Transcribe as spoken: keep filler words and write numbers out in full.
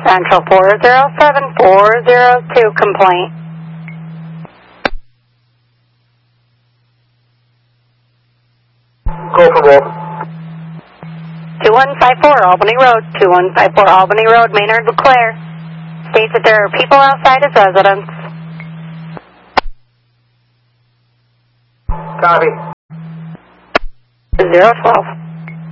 Central four zero seven four zero two complaint. Go for both. two one five four Albany Road, two one five four Albany Road, Maynard LeClaire. States that there are people outside his residence. Copy. zero twelve.